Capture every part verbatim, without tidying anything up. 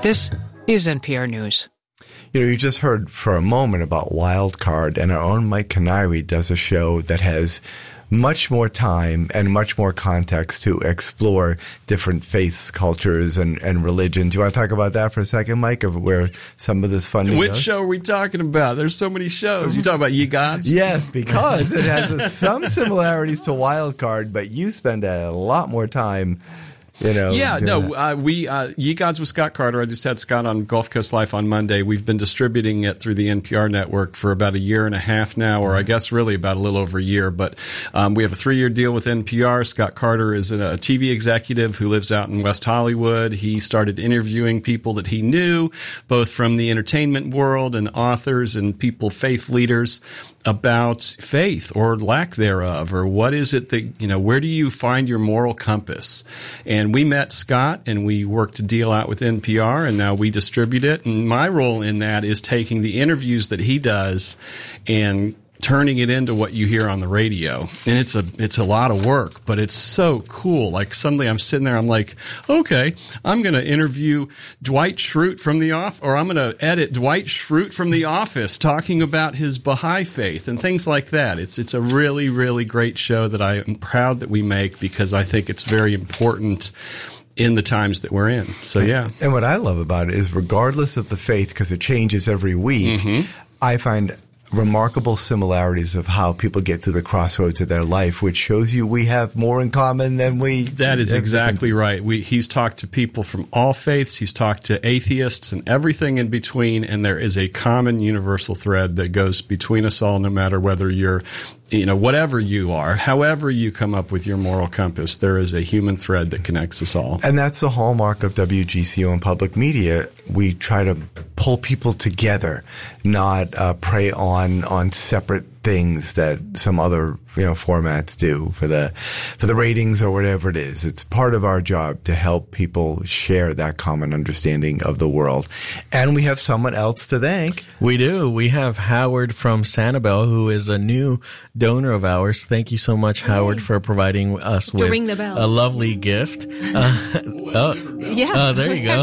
This is N P R News. You know, you just heard for a moment about Wildcard, and our own Mike Canary does a show that has much more time and much more context to explore different faiths, cultures, and, and religions. Do you want to talk about that for a second, Mike, of where some of this funding Which goes? show are we talking about? There's so many shows. You talking about Ye Gods? Yes, because it has a, some similarities to Wildcard, but you spend a lot more time. You know, yeah, no, uh, we, uh, Ye Gods with Scott Carter. I just had Scott on Gulf Coast Life on Monday. We've been distributing it through the N P R network for about a year and a half now, or I guess really about a little over a year. But um, we have a three-year deal with N P R. Scott Carter is a T V executive who lives out in West Hollywood. He started interviewing people that he knew, both from the entertainment world and authors and people, faith leaders, about faith or lack thereof, or what is it that, you know, where do you find your moral compass? And we met Scott and we worked a deal out with N P R, and now we distribute it. And my role in that is taking the interviews that he does and turning it into what you hear on the radio. And it's a it's a lot of work, but it's so cool. Like suddenly I'm sitting there, I'm like, okay, I'm going to interview Dwight Schrute from The Office, or I'm going to edit Dwight Schrute from The Office talking about his Baha'i faith and things like that. It's it's a really, really great show that I am proud that we make, because I think it's very important in the times that we're in. So, yeah. And what I love about it is, regardless of the faith, because it changes every week, mm-hmm. I find remarkable similarities of how people get through the crossroads of their life, which shows you we have more in common than we. That is exactly right. We, he's talked to people from all faiths. He's talked to atheists and everything in between. And there is a common universal thread that goes between us all, no matter whether you're, you know, whatever you are, however you come up with your moral compass, there is a human thread that connects us all. And that's the hallmark of W G C O and public media. We try to pull people together, not uh, prey on on separate things that some other, you know, formats do for the for the ratings or whatever it is. It's part of our job to help people share that common understanding of the world. And we have someone else to thank. We do. We have Howard from Sanibel, who is a new donor of ours. Thank you so much, Howard, for providing us with ring the bell. a lovely gift. Uh, oh, yeah. Oh, there you go.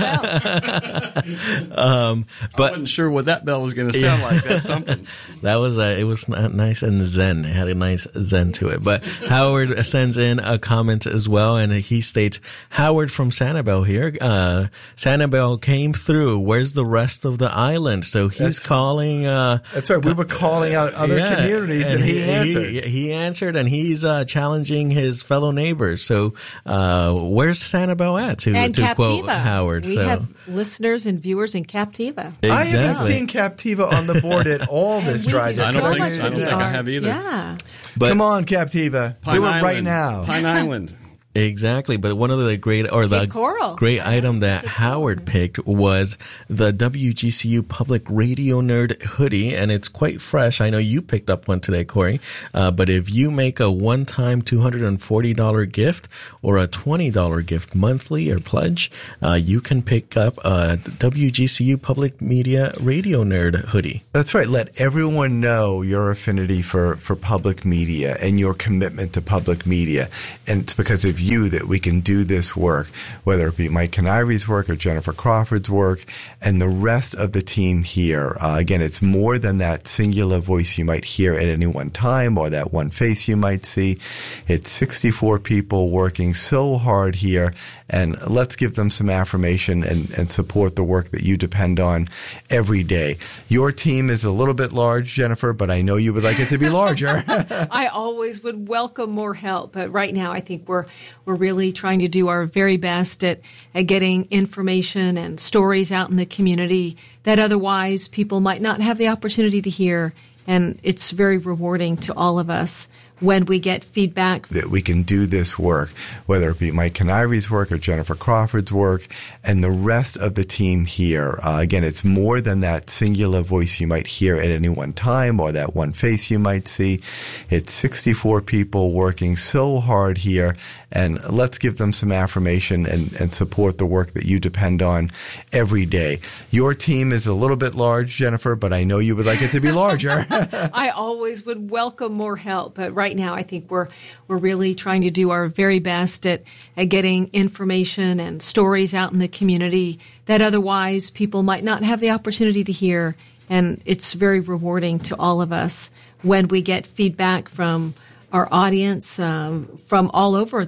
um, but I wasn't sure what that bell was going to sound yeah. like. That's something. That was uh, it was nice and zen. It had a nice zen to it. But Howard sends in a comment as well, and he states, Howard from Sanibel here. Uh, Sanibel came through. Where's the rest of the island? So he's that's, calling. Uh, that's right. We were calling out other yeah, communities, and, and he, he answered. He, he answered, and he's uh, challenging his fellow neighbors. So uh, where's Sanibel at? To, and to Captiva. Quote Howard. We so. have listeners and viewers in Captiva. Exactly. I haven't seen Captiva on the board at all this drive. I don't, so think, I don't think I have either. Yeah. But come on, Captiva. Pine do it Island. right now. Pine Island. Exactly, but one of the great or the Coral. great item that Howard picked was the W G C U Public Radio Nerd hoodie, and it's quite fresh. I know you picked up one today, Corey. Uh, but if you make a one-time two hundred forty dollars gift or a twenty dollars gift monthly or pledge, uh, you can pick up a W G C U Public Media Radio Nerd hoodie. That's right. Let everyone know your affinity for for public media and your commitment to public media, and it's because of you that we can do this work, whether it be Mike Canary's work or Jennifer Crawford's work and the rest of the team here. Uh, again, it's more than that singular voice you might hear at any one time or that one face you might see. It's sixty-four people working so hard here, and let's give them some affirmation and, and support the work that you depend on every day. Your team is a little bit large, Jennifer, but I know you would like it to be larger. I always would welcome more help, but right now I think we're We're really trying to do our very best at, at getting information and stories out in the community that otherwise people might not have the opportunity to hear. And it's very rewarding to all of us when we get feedback. That we can do this work, whether it be Mike Canary's work or Jennifer Crawford's work and the rest of the team here. Uh, again, it's more than that singular voice you might hear at any one time or that one face you might see. It's sixty-four people working so hard here, and let's give them some affirmation and, and support the work that you depend on every day. Your team is a little bit large, Jennifer, but I know you would like it to be larger. I always would welcome more help, but right right now, I think we're we're really trying to do our very best at, at getting information and stories out in the community that otherwise people might not have the opportunity to hear. And it's very rewarding to all of us when we get feedback from our audience um, from all over